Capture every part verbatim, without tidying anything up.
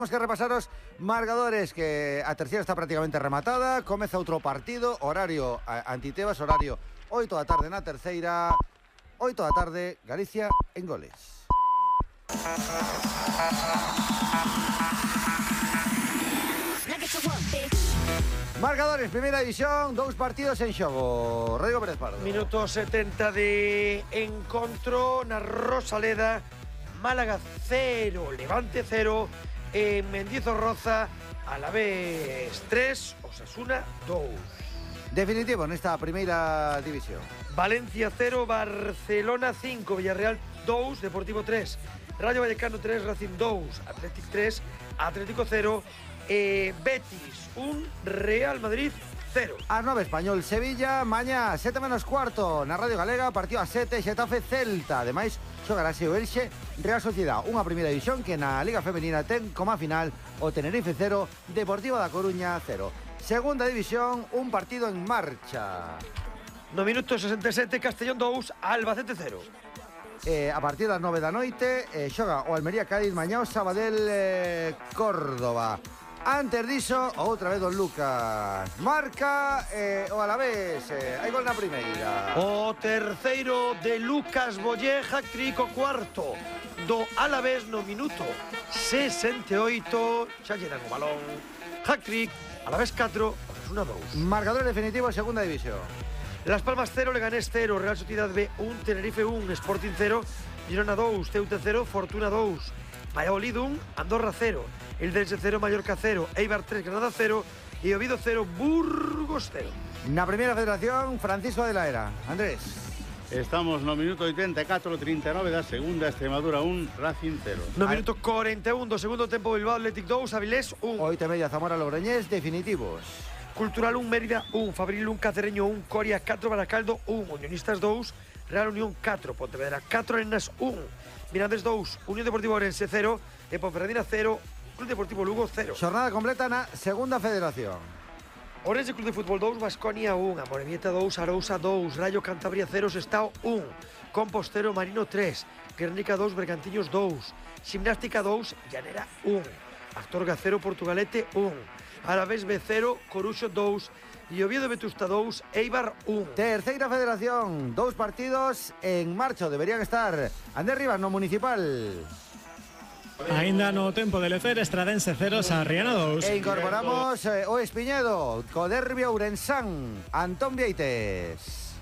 Temos que repasar os marcadores, que a terceira está prácticamente rematada. Comeza outro partido, horario Antitebas, horario oito da tarde na terceira. oito da tarde, Galicia en goles. Marcadores, primeira división, dous partidos en xogo. Rodrigo Pérez Pardo. Minuto setenta de encontro na Rosaleda. Málaga cero, Levante cero. En Mendizorroza, Alavés tres, Osasuna dous. Definitivo nesta primeira división. Valencia cero, Barcelona cinco, Villarreal dous, Deportivo tres, Rayo Vallecano tres, Racing dous, Atlético tres, Atlético cero, eh, Betis un, Real Madrid cero. A nove, Español Sevilla, mañá sete menos cuarto na Radio Galega, partido a sete, Xetafe Celta. Ademais, xogarase o Elxe Real Sociedad, unha primeira división que na Liga Femenina ten como final o Tenerife cero, Deportivo da Coruña cero. Segunda división, un partido en marcha. No minuto sesenta e sete, Castellón dous, Albacete cero. Eh, a partir das nove da noite, eh, xoga o Almería Cádiz, mañá o Sabadell eh, Córdoba. Antes diso, outra vez don Lucas marca eh, o Alavés, eh, hai gol na primeira. O terceiro de Lucas Bollé, hat-trick, o cuarto do Alavés no minuto sesenta e oito. Xa llenan o balón, hat-trick, Alavés catro, Osasuna dous. Marcador definitivo, segunda división. Las Palmas cero, Leganés cero, Real Sociedad B un, Tenerife un, Sporting cero, Girona dous, Ceuta cero, Fortuna dous, Valladolid un, Andorra cero, Eldense cero, Mallorca cero, Eibar tres, Granada cero e Oviedo cero, Burgos cero. Na primeira federación, Francisco de la Era. Andrés. Estamos no minuto oitenta e catro, trinta e nove da segunda, Extremadura un, Racing cero. No minuto cuarenta e un do segundo tempo, Bilbao Athletic dous, Avilés un. Oito e media, Zamora Logroñés, definitivos. Cultural un, Mérida un, Fabril un, Cacereño un, Coria catro, Baracaldo un, Unionistas dous, Real Unión catro, Pontevedra catro, Arenas un, Mirandés dous, Unión Deportivo Orense cero, e Ponferradina cero, Club Deportivo Lugo cero. Xornada completa na segunda federación. Orense Club de Fútbol dous, Baskonia un, Amorebieta dous, Arousa dous, Rayo Cantabria cero, Sestao un, Compostero Marino tres, Guernica dous, Bergantiños dous, Gimnástica dous, Llanera un, Astorga cero, Portugalete un, Alavés B cero, Coruxo dous e Oviedo Vetusta dous, Eibar un. Terceira federación, dous partidos en marcha, deberían estar. Andrés Rivas no Municipal. Ainda no tempo de lecer, Estradense cero, Sarriana dous. E incorporamos eh, o Espiñedo, co derbi Ourensán, Antón Vieites.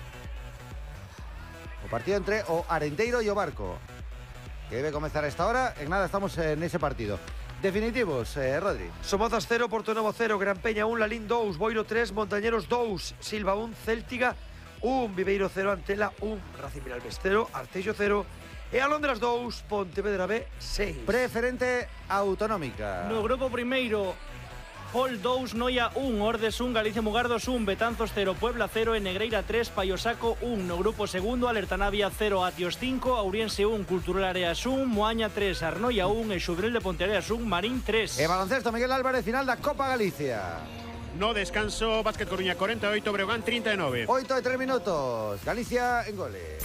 O partido entre o Arenteiro e o Barco, que debe comezar a esta hora. En nada estamos en ese partido. Definitivos, eh, Rodri. Somozas cero, Portonovo cero, Gran Peña un, Lalín dous, Boiro tres, Montañeros dous, Silva un, Céltiga un, Viveiro cero, Antela un, Racing Miralbes cero, Arteixo cero e Alondras dous, Pontevedra B seis. Preferente autonómica. No grupo primeiro, Pol dous, Noia un, Ordes un, Galicia Mugardos un, Betanzos cero, Puebla cero, e Negreira tres, Paiosaco un. No grupo segundo, Alertanavia cero, Atios cinco, Auriense un, Cultural Areas un, Moaña tres, Arnoia un, e Xubrel de Ponteareas un, Marín tres. E baloncesto, Miguel Álvarez, final da Copa Galicia. No descanso, Básquet Coruña cuarenta e oito, Breogán treinta e nove. oito e tres minutos, Galicia en goles.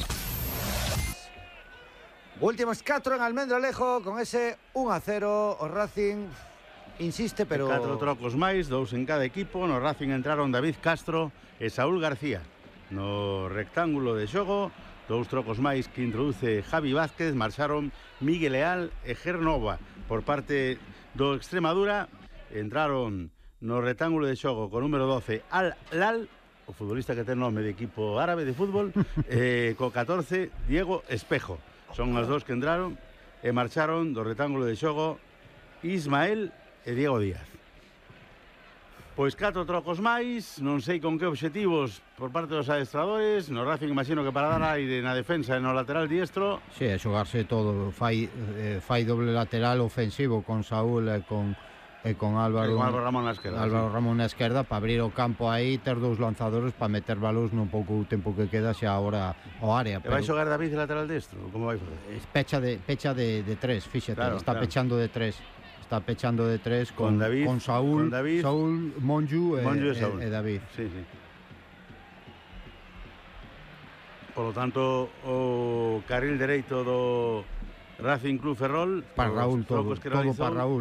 Últimos catro en Almendralejo, con ese un a cero, o Racing insiste, pero... Catro trocos máis, dous en cada equipo. No Racing entraron David Castro e Saúl García. No rectángulo de xogo, dous trocos máis que introduce Javi Vázquez, marcharon Miguel Leal e Gernova. Por parte do Extremadura, entraron no rectángulo de xogo con número doce Al Lal, o futbolista que ten nome de equipo árabe de fútbol, e co catorce Diego Espejo. Son as dous que entraron e marcharon do rectángulo de xogo Ismael e Diego Díaz. Pois catro trocos máis, non sei con que obxectivos por parte dos adestradores. No Racing imagino que para dar aire na defensa e no lateral diestro. Si, sí, é xogarse todo, fai, eh, fai doble lateral ofensivo con Saúl e con e con Álvaro, e con Álvaro Ramón na esquerda, Álvaro sí. Ramón na esquerda, para abrir o campo aí, ter dous lanzadores para meter balóns no pouco tempo que queda xa agora o área. E vai xogar David de lateral destro? Como vai fazer? Pecha de, pecha de, de tres, fíxate, claro, está claro. pechando de tres. Está pechando de tres con, con, David, con Saúl, con David, Saúl, Monju e, Monju e, Saúl. e, e David. Sí, sí. Por lo tanto, o carril dereito do Racing Club Ferrol. Para os Raúl todo, trocos que todo realizou. para Raúl.